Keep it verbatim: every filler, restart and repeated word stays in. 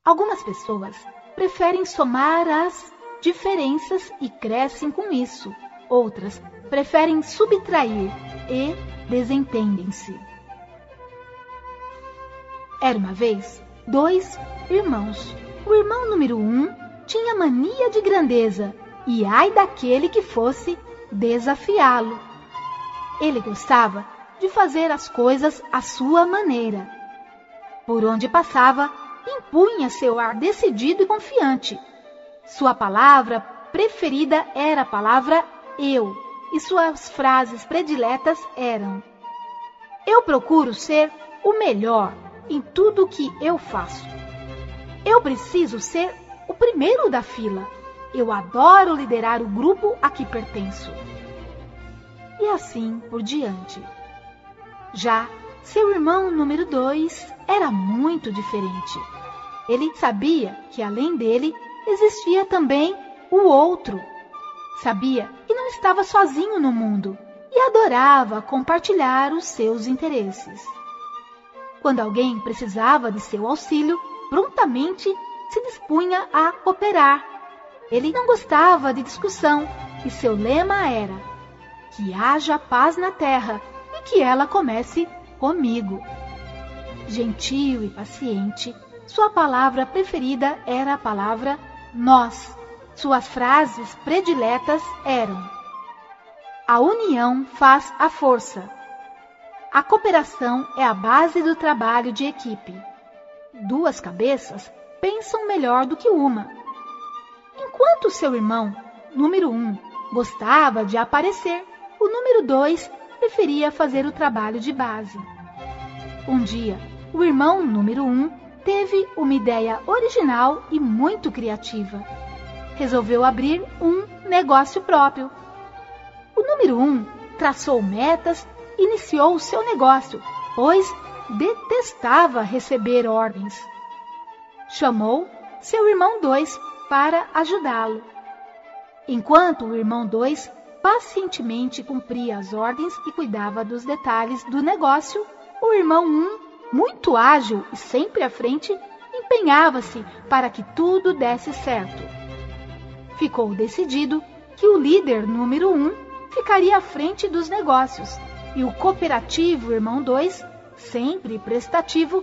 Algumas pessoas preferem somar as diferenças e crescem com isso. Outras preferem subtrair e desentendem-se. Era uma vez dois irmãos. O irmão número um tinha mania de grandeza e ai daquele que fosse desafiá-lo. Ele gostava de fazer as coisas à sua maneira. Por onde passava, impunha seu ar decidido e confiante. Sua palavra preferida era a palavra eu, e suas frases prediletas eram: eu procuro ser o melhor em tudo o que eu faço. Eu preciso ser o primeiro da fila. Eu adoro liderar o grupo a que pertenço. E assim por diante. Já seu irmão número dois era muito diferente. Ele sabia que além dele existia também o outro. Sabia que não estava sozinho no mundo e adorava compartilhar os seus interesses. Quando alguém precisava de seu auxílio, prontamente se dispunha a cooperar. Ele não gostava de discussão e seu lema era: que haja paz na terra e que ela comece comigo. Gentil e paciente, sua palavra preferida era a palavra nós. Suas frases prediletas eram: a união faz a força. A cooperação é a base do trabalho de equipe. Duas cabeças pensam melhor do que uma. Enquanto seu irmão, número um, gostava de aparecer, o número dois preferia fazer o trabalho de base. Um dia, o irmão número um teve uma ideia original e muito criativa. Resolveu abrir um negócio próprio. O número um traçou metas e iniciou o seu negócio, pois detestava receber ordens. Chamou seu irmão dois para ajudá-lo. Enquanto o irmão dois pacientemente cumpria as ordens e cuidava dos detalhes do negócio, o irmão um, muito ágil e sempre à frente, empenhava-se para que tudo desse certo. Ficou decidido que o líder número um ficaria à frente dos negócios e o cooperativo irmão dois, sempre prestativo,